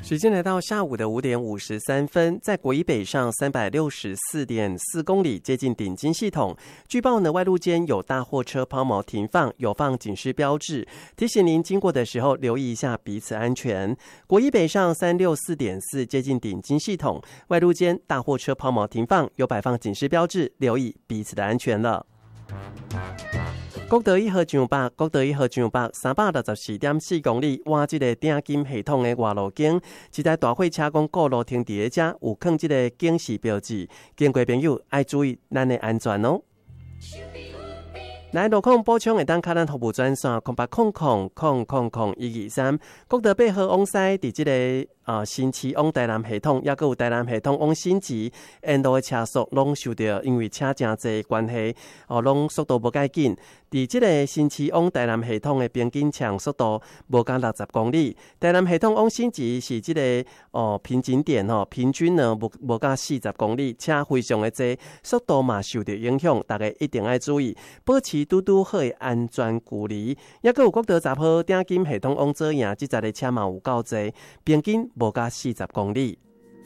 时间来到下午的5点53分，在国一北上364.4公里，接近顶金系统。据报呢，外路间有大货车抛锚停放，有放警示标志，提醒您经过的时候留意一下彼此安全。国一北上364.4接近顶金系统，外路间大货车抛锚停放，有摆放警示标志，留意彼此的安全了。国道1号上北，国道1号上北364.4公里，换这个顶金系统的外路径，一台大货车公过路停伫遮，有放这个警示标志，经过朋友要注意咱的安全哦。来路况补充会当卡咱服务专线0800000123，国道8号往西伫这个新市往台南系统，也有台南系统往新市，沿路的车速拢受到因为车真侪关系，拢速度无介紧。伫这个新市往台南系统的平均车速度无到60公里，台南系统往新市是这个瓶颈点平均呢无到40公里，车非常的多，速度嘛受到影响，大家一定要注意，保持拄好的安全距离。也有国道10号顶金系统往左营，这节的车嘛有够多，平均无到40公里。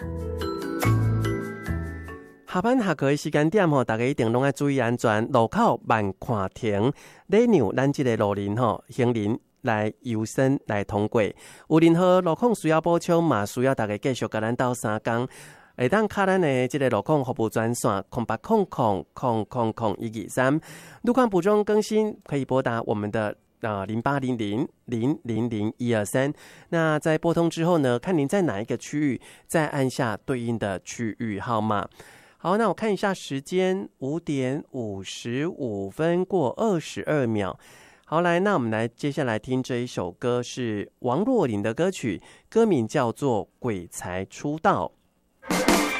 下班下课的时间点大家一定拢要注意安全，路口慢看停，礼让咱这个路人行人来优先来通过。有任何路况需要补充嘛，需要大家继续跟咱斗3工。会当卡咱的这个路况服务专线0800000123，路况补充更新可以拨打我们的0800000123。那在拨通之后呢，看您在哪一个区域，再按下对应的区域号码。好，那我看一下时间，5点55分过22秒。好，来，那我们来接下来听这一首歌，是王若琳的歌曲，歌名叫做《鬼才出道》。